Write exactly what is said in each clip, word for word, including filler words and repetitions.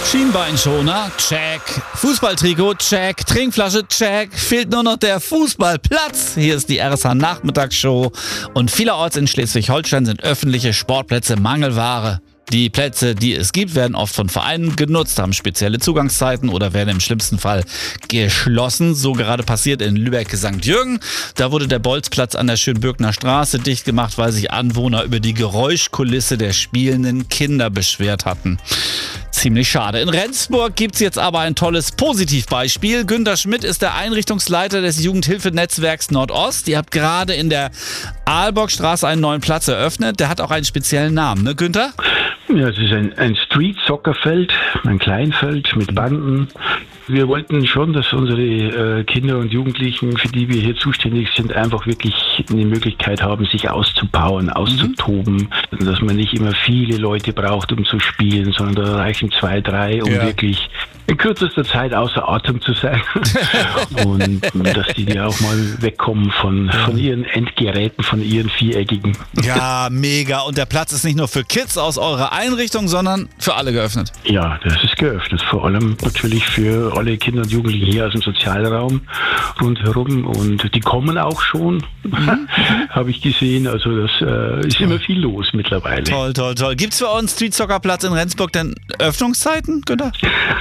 Schienbeinschoner, check. Fußballtrikot, check. Trinkflasche, check. Fehlt nur noch der Fußballplatz. Hier ist die R S H-Nachmittagsshow. Und vielerorts in Schleswig-Holstein sind öffentliche Sportplätze Mangelware. Die Plätze, die es gibt, werden oft von Vereinen genutzt, haben spezielle Zugangszeiten oder werden im schlimmsten Fall geschlossen. So gerade passiert in Lübeck-Sankt Jürgen. Da wurde der Bolzplatz an der Schönbürgner Straße dicht gemacht, weil sich Anwohner über die Geräuschkulisse der spielenden Kinder beschwert hatten. Ziemlich schade. In Rendsburg gibt's jetzt aber ein tolles Positivbeispiel. Günter Schmidt ist der Einrichtungsleiter des Jugendhilfenetzwerks Nordost. Ihr habt gerade in der Aalborgstraße einen neuen Platz eröffnet. Der hat auch einen speziellen Namen, ne Günther? Ja, es ist ein, ein Street-Soccer-Feld, ein Kleinfeld mit Banden. Wir wollten schon, dass unsere äh, Kinder und Jugendlichen, für die wir hier zuständig sind, einfach wirklich eine Möglichkeit haben, sich auszupowern, auszutoben. Mhm. Dass man nicht immer viele Leute braucht, um zu spielen, sondern da reichen zwei, drei, um ja. wirklich in kürzester Zeit außer Atem zu sein. Und dass die, die auch mal wegkommen von, von ihren Endgeräten, von ihren viereckigen. Ja, mega. Und der Platz ist nicht nur für Kids aus eurer Einrichtung, sondern für alle geöffnet. Ja, das ist geöffnet. Vor allem natürlich für alle Kinder und Jugendlichen hier aus dem Sozialraum rundherum. Und die kommen auch schon, mhm. habe ich gesehen. Also das äh, ist immer viel los mittlerweile. Toll, toll, toll. Gibt es für euren Street-Soccer-Platz in Rendsburg denn Öffnungszeiten, Günther?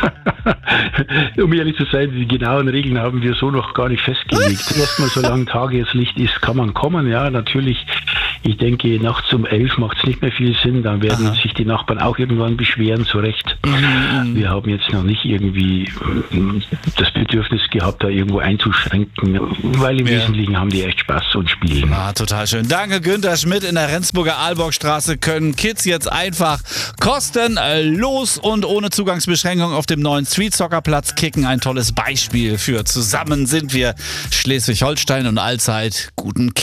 Um ehrlich zu sein, die genauen Regeln haben wir so noch gar nicht festgelegt. Erstmal, solange Tageslicht ist, kann man kommen. Ja, natürlich. Ich denke, nachts um elf macht es nicht mehr viel Sinn. Dann werden Aha. sich die Nachbarn auch irgendwann beschweren, zu Recht. Mhm. Wir haben jetzt noch nicht irgendwie das Bedürfnis gehabt, da irgendwo einzuschränken, weil im ja. Wesentlichen haben die echt Spaß und spielen. Ah, total schön. Danke, Günter Schmidt. In der Rendsburger Aalborgstraße können Kids jetzt einfach kostenlos und ohne Zugangsbeschränkung auf dem neuen Street-Soccer-Platz kicken. Ein tolles Beispiel für zusammen sind wir Schleswig-Holstein und allzeit guten Kick.